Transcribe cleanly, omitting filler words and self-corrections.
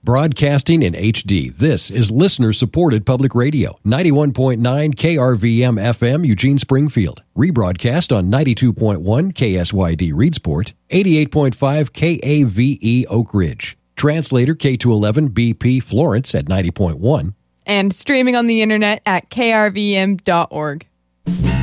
Broadcasting in HD, this is listener-supported public radio, 91.9 KRVM FM Eugene Springfield. Rebroadcast on 92.1 KSYD Reedsport, 88.5 KAVE Oak Ridge. Translator K211 BP Florence at 90.1. And streaming on the internet at krvm.org.